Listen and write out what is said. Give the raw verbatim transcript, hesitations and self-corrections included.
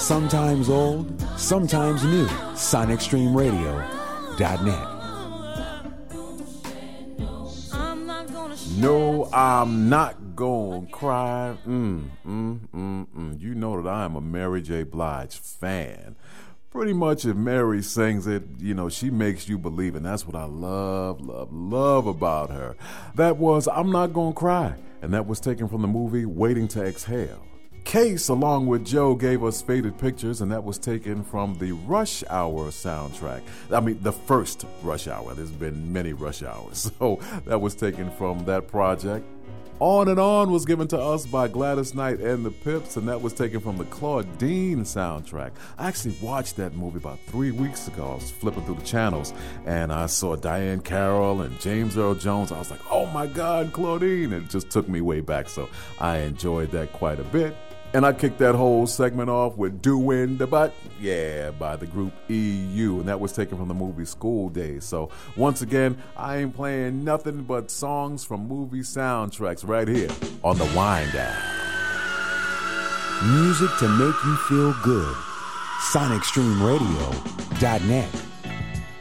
Sometimes old, sometimes new. Sonic Stream Radio dot net. No, I'm not gonna cry. Mm, mm, mm, mm. You know that I am a Mary J. Blige fan. Pretty much if Mary sings it, you know, she makes you believe, and that's what I love, love, love about her. That was I'm Not Gonna Cry, and that was taken from the movie Waiting to Exhale. Case, along with Joe, gave us Faded Pictures, and that was taken from the Rush Hour soundtrack. I mean, the first Rush Hour. There's been many Rush Hours. So that was taken from that project. On and On was given to us by Gladys Knight and the Pips, and that was taken from the Claudine soundtrack. I actually watched that movie about three weeks ago. I was flipping through the channels, and I saw Diane Carroll and James Earl Jones. I was like, oh my God, Claudine. It just took me way back, so I enjoyed that quite a bit. And I kicked that whole segment off with Doin' the Butt, yeah, by the group E U, and that was taken from the movie School Days. So once again, I ain't playing nothing but songs from movie soundtracks right here on the Wind Down. Music to make you feel good. Sonic Stream Radio dot net.